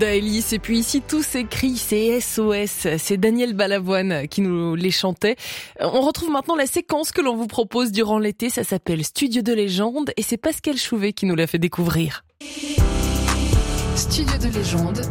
Alice. Et puis ici, tout s'écrit, c'est SOS. C'est Daniel Balavoine qui nous les chantait. On retrouve maintenant la séquence que l'on vous propose durant l'été. Ça s'appelle Studio de légende et c'est Pascal Chouvet qui nous l'a fait découvrir. Studio de légende,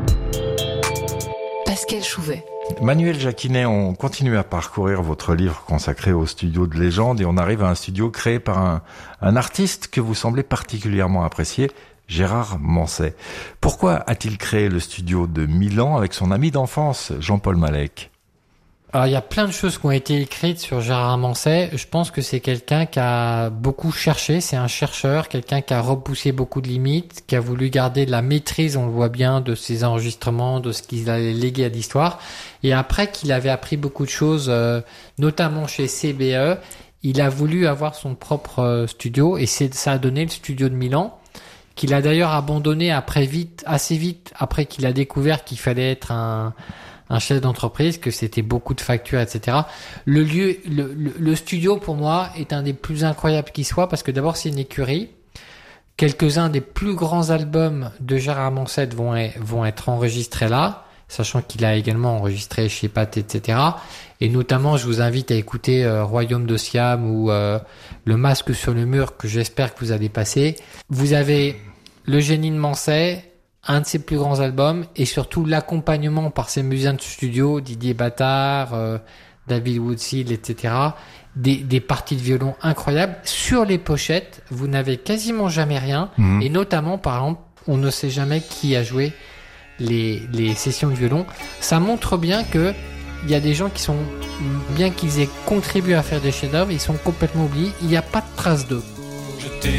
Pascal Chouvet. Manuel Jacquinet, on continue à parcourir votre livre consacré au studio de légende et on arrive à un studio créé par un artiste que vous semblez particulièrement apprécier, Gérard Manset. Pourquoi a-t-il créé le studio de Milan avec son ami d'enfance, Jean-Paul Malek ? Alors, il y a plein de choses qui ont été écrites sur Gérard Manset. Je pense que c'est quelqu'un qui a beaucoup cherché. C'est un chercheur, quelqu'un qui a repoussé beaucoup de limites, qui a voulu garder de la maîtrise, on le voit bien, de ses enregistrements, de ce qu'il allait léguer à l'histoire. Et après qu'il avait appris beaucoup de choses, notamment chez CBE, il a voulu avoir son propre studio et ça a donné le studio de Milan, qu'il a d'ailleurs abandonné assez vite, après qu'il a découvert qu'il fallait être un chef d'entreprise, que c'était beaucoup de factures, etc. Le studio, pour moi, est un des plus incroyables qui soit, parce que d'abord, c'est une écurie. Quelques-uns des plus grands albums de Gérard Manset vont être enregistrés là, sachant qu'il a également enregistré chez Pat, etc. Et notamment, je vous invite à écouter Royaume de Siam ou Le Masque sur le mur, que j'espère que vous allez passer. Vous avez Le Génie de Manset, un de ses plus grands albums, et surtout l'accompagnement par ses musiciens de studio, Didier Battard, David Woodsill, etc. Des parties de violon incroyables. Sur les pochettes, vous n'avez quasiment jamais rien, et notamment, par exemple, on ne sait jamais qui a joué les sessions de violon. Ça montre bien que il y a des gens qui sont, bien qu'ils aient contribué à faire des chefs-d'œuvre, ils sont complètement oubliés. Il n'y a pas de trace d'eux.